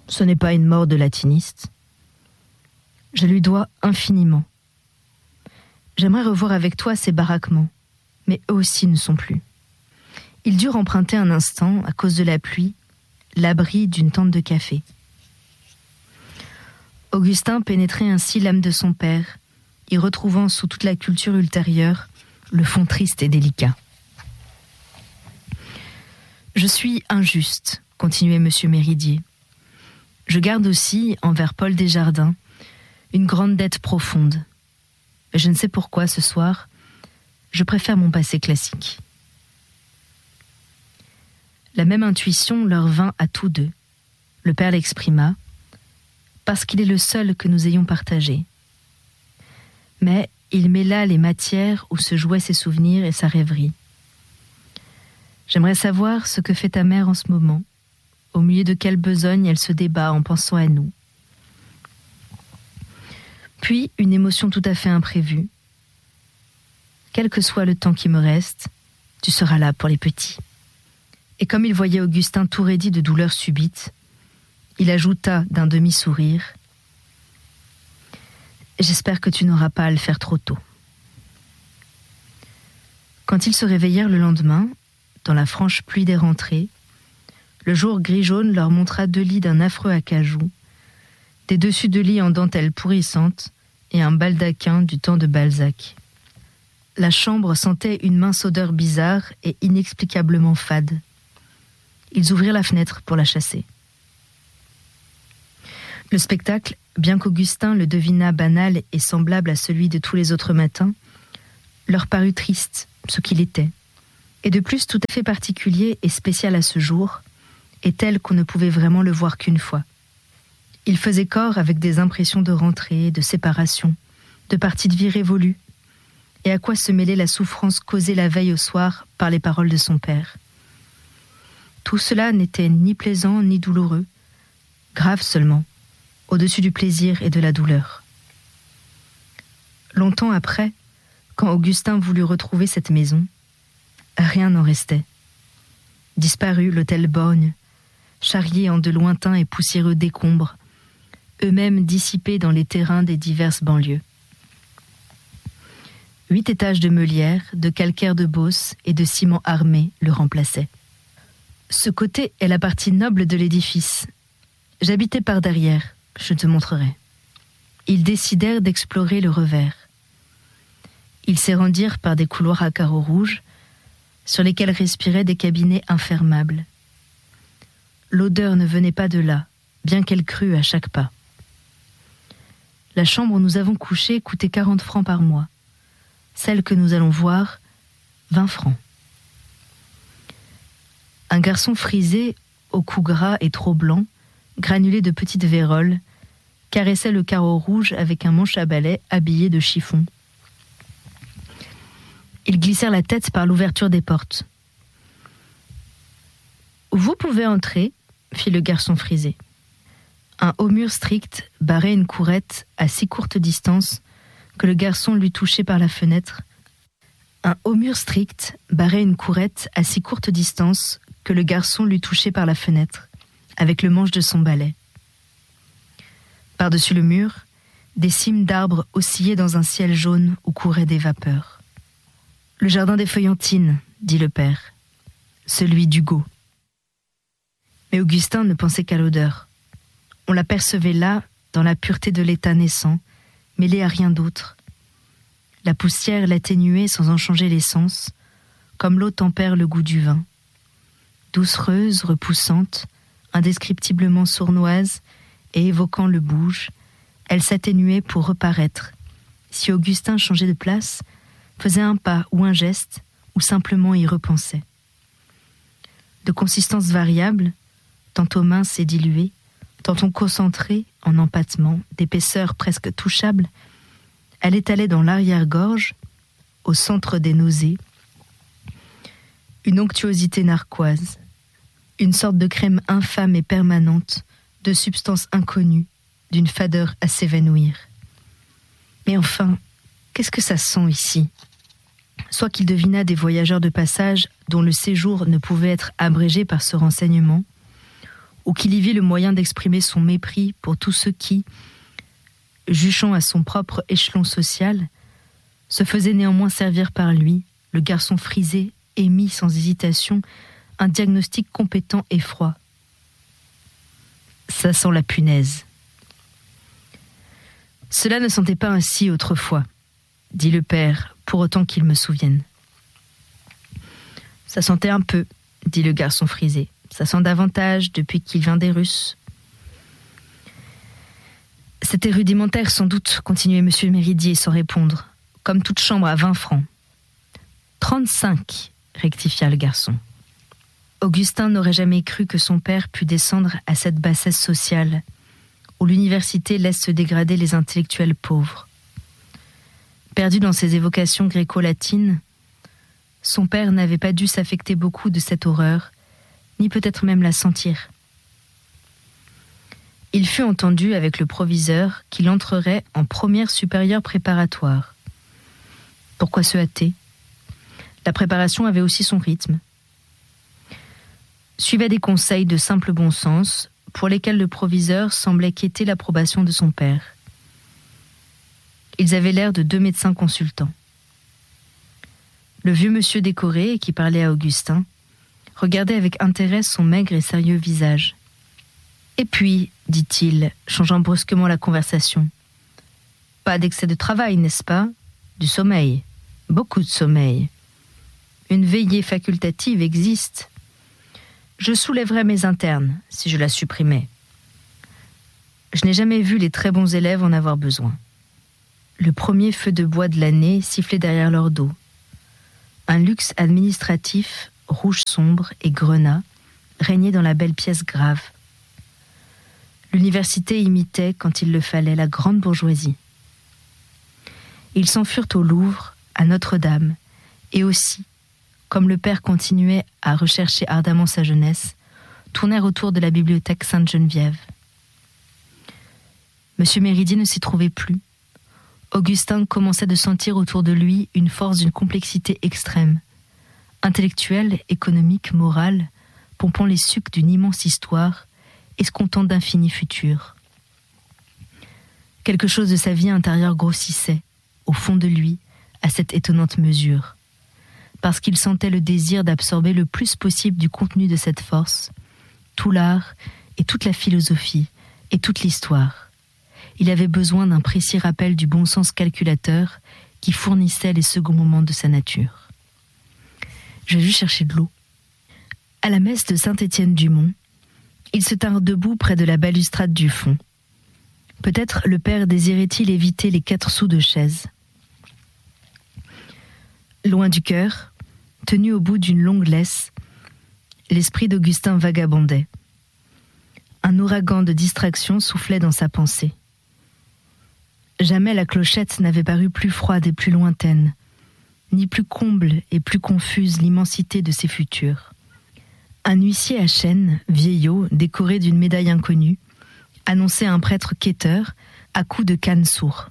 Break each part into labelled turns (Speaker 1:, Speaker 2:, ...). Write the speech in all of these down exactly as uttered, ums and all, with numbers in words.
Speaker 1: Ce n'est pas une mort de latiniste. Je lui dois infiniment. J'aimerais revoir avec toi ces baraquements, mais eux aussi ne sont plus. Ils durent emprunter un instant, à cause de la pluie, l'abri d'une tente de café. Augustin pénétrait ainsi l'âme de son père, y retrouvant sous toute la culture ultérieure le fond triste et délicat. « Je suis injuste, continuait M. Méridier. Je garde aussi, envers Paul Desjardins, une grande dette profonde. Mais je ne sais pourquoi, ce soir, je préfère mon passé classique. » La même intuition leur vint à tous deux. Le père l'exprima, parce qu'il est le seul que nous ayons partagé. Mais il mêla les matières où se jouaient ses souvenirs et sa rêverie. J'aimerais savoir ce que fait ta mère en ce moment, au milieu de quelle besogne elle se débat en pensant à nous. Puis une émotion tout à fait imprévue. Quel que soit le temps qui me reste, tu seras là pour les petits. Et comme il voyait Augustin tout raidi de douleur subite, il ajouta d'un demi-sourire « J'espère que tu n'auras pas à le faire trop tôt. » Quand ils se réveillèrent le lendemain, dans la franche pluie des rentrées, le jour gris-jaune leur montra deux lits d'un affreux acajou, des dessus de lits en dentelle pourrissante et un baldaquin du temps de Balzac. La chambre sentait une mince odeur bizarre et inexplicablement fade. Ils ouvrirent la fenêtre pour la chasser. Le spectacle, bien qu'Augustin le devinât banal et semblable à celui de tous les autres matins, leur parut triste, ce qu'il était, et de plus tout à fait particulier et spécial à ce jour, et tel qu'on ne pouvait vraiment le voir qu'une fois. Il faisait corps avec des impressions de rentrée, de séparation, de partie de vie révolue, et à quoi se mêlait la souffrance causée la veille au soir par les paroles de son père. Tout cela n'était ni plaisant ni douloureux, grave seulement, au-dessus du plaisir et de la douleur. Longtemps après, quand Augustin voulut retrouver cette maison, rien n'en restait. Disparu l'hôtel Borgne, charrié en de lointains et poussiéreux décombres, eux-mêmes dissipés dans les terrains des diverses banlieues. Huit étages de meulière, de calcaire de Beauce et de ciment armé le remplaçaient. Ce côté est la partie noble de l'édifice. J'habitais par derrière, je te montrerai. Ils décidèrent d'explorer le revers. Ils s'y rendirent par des couloirs à carreaux rouges, sur lesquels respiraient des cabinets infermables. L'odeur ne venait pas de là, bien qu'elle crût à chaque pas. La chambre où nous avons couché coûtait quarante francs par mois. Celle que nous allons voir, vingt francs. Un garçon frisé, au cou gras et trop blanc, granulé de petites vérolles, caressait le carreau rouge avec un manche à balai habillé de chiffon. Ils glissèrent la tête par l'ouverture des portes. « Vous pouvez entrer », fit le garçon frisé. Un haut mur strict barrait une courette à si courte distance que le garçon lui touchait par la fenêtre. Un haut mur strict barrait une courette à si courte distance que le garçon lui touchait par la fenêtre, avec le manche de son balai. Par-dessus le mur, des cimes d'arbres oscillaient dans un ciel jaune où couraient des vapeurs. « Le jardin des feuillantines, » dit le père. « Celui d'Hugo. » Mais Augustin ne pensait qu'à l'odeur. On l'apercevait là, dans la pureté de l'état naissant, mêlée à rien d'autre. La poussière l'atténuait sans en changer l'essence, comme l'eau tempère le goût du vin. Doucereuse, repoussante, indescriptiblement sournoise et évoquant le bouge, elle s'atténuait pour reparaître. Si Augustin changeait de place, faisait un pas ou un geste, ou simplement y repensait. De consistance variable, tantôt mince et diluée, tantôt concentrée en empattement, d'épaisseur presque touchable, elle étalait dans l'arrière-gorge, au centre des nausées, une onctuosité narquoise, une sorte de crème infâme et permanente, de substance inconnue, d'une fadeur à s'évanouir. Mais enfin, qu'est-ce que ça sent ici ? Soit qu'il devinât des voyageurs de passage dont le séjour ne pouvait être abrégé par ce renseignement, ou qu'il y vit le moyen d'exprimer son mépris pour tous ceux qui, juchant à son propre échelon social, se faisaient néanmoins servir par lui, le garçon frisé émit sans hésitation un diagnostic compétent et froid. Ça sent la punaise. Cela ne sentait pas ainsi autrefois, dit le père, pour autant qu'il me souvienne. Ça sentait un peu, dit le garçon frisé. Ça sent davantage depuis qu'il vient des Russes. C'était rudimentaire sans doute, continuait M. Méridier sans répondre, comme toute chambre à vingt francs. Trente-cinq, rectifia le garçon. Augustin n'aurait jamais cru que son père pût descendre à cette bassesse sociale, où l'université laisse se dégrader les intellectuels pauvres. Perdu dans ses évocations gréco-latines, son père n'avait pas dû s'affecter beaucoup de cette horreur, ni peut-être même la sentir. Il fut entendu avec le proviseur qu'il entrerait en première supérieure préparatoire. Pourquoi se hâter ? La préparation avait aussi son rythme. Suivait des conseils de simple bon sens, pour lesquels le proviseur semblait quêter l'approbation de son père. Ils avaient l'air de deux médecins consultants. Le vieux monsieur décoré, qui parlait à Augustin, regardait avec intérêt son maigre et sérieux visage. « Et puis, dit-il, changeant brusquement la conversation, pas d'excès de travail, n'est-ce pas ? Du sommeil, beaucoup de sommeil. Une veillée facultative existe. Je soulèverais mes internes, si je la supprimais. Je n'ai jamais vu les très bons élèves en avoir besoin. » Le premier feu de bois de l'année sifflait derrière leur dos. Un luxe administratif, rouge sombre et grenat, régnait dans la belle pièce grave. L'université imitait, quand il le fallait, la grande bourgeoisie. Ils s'en furent au Louvre, à Notre-Dame, et aussi, comme le père continuait à rechercher ardemment sa jeunesse, tournèrent autour de la bibliothèque Sainte-Geneviève. Monsieur Méridier ne s'y trouvait plus. Augustin commençait de sentir autour de lui une force d'une complexité extrême, intellectuelle, économique, morale, pompant les sucs d'une immense histoire, escomptant d'infinis futurs. Quelque chose de sa vie intérieure grossissait, au fond de lui, à cette étonnante mesure, parce qu'il sentait le désir d'absorber le plus possible du contenu de cette force, tout l'art et toute la philosophie et toute l'histoire. Il avait besoin d'un précis rappel du bon sens calculateur qui fournissait les seconds moments de sa nature. Je dus chercher de l'eau. À la messe de Saint-Étienne-du-Mont, ils se tinrent debout près de la balustrade du fond. Peut-être le père désirait-il éviter les quatre sous de chaise. Loin du cœur, tenu au bout d'une longue laisse, l'esprit d'Augustin vagabondait. Un ouragan de distraction soufflait dans sa pensée. Jamais la clochette n'avait paru plus froide et plus lointaine, ni plus comble et plus confuse l'immensité de ses futurs. Un huissier à chaîne, vieillot, décoré d'une médaille inconnue, annonçait un prêtre quêteur à coups de canne sourd.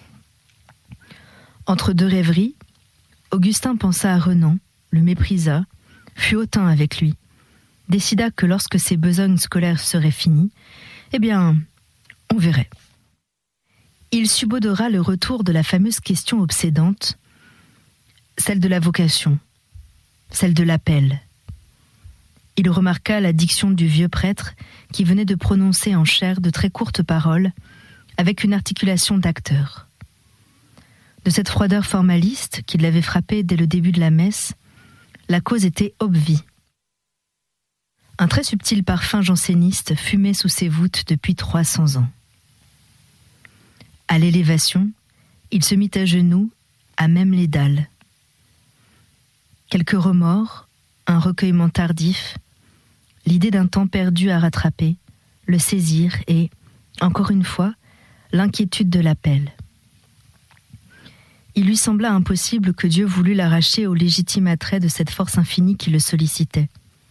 Speaker 1: Entre deux rêveries, Augustin pensa à Renan, le méprisa, fut hautain avec lui, décida que lorsque ses besognes scolaires seraient finies, eh bien, on verrait. Il subodora le retour de la fameuse question obsédante, celle de la vocation, celle de l'appel. Il remarqua la diction du vieux prêtre qui venait de prononcer en chair de très courtes paroles, avec une articulation d'acteur. De cette froideur formaliste qui l'avait frappé dès le début de la messe, la cause était obvie. Un très subtil parfum janséniste fumait sous ses voûtes depuis trois cents ans. À l'élévation, il se mit à genoux, à même les dalles. Quelques remords, un recueillement tardif, l'idée d'un temps perdu à rattraper, le saisir et, encore une fois, l'inquiétude de l'appel. Il lui sembla impossible que Dieu voulût l'arracher au légitime attrait de cette force infinie qui le sollicitait.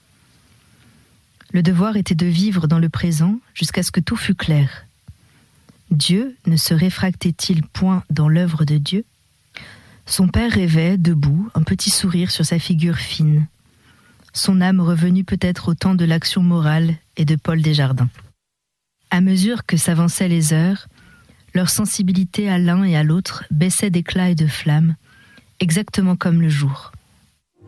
Speaker 1: Le devoir était de vivre dans le présent jusqu'à ce que tout fût clair. Dieu ne se réfractait-il point dans l'œuvre de Dieu ? Son père rêvait, debout, un petit sourire sur sa figure fine. Son âme revenue peut-être au temps de l'action morale et de Paul Desjardins. À mesure que s'avançaient les heures, leur sensibilité à l'un et à l'autre baissait d'éclat et de flamme, exactement comme le jour.